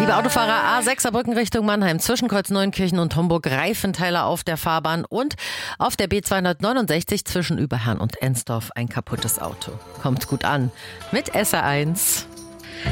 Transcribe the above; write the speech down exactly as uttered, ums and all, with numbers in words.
Liebe Autofahrer, A sechs Saarbrücken Richtung Mannheim, zwischen Kreuz Neunkirchen und Homburg, Reifenteile auf der Fahrbahn und auf der B zweihundertneunundsechzig zwischen Überherrn und Ensdorf ein kaputtes Auto. Kommt gut an mit S R eins.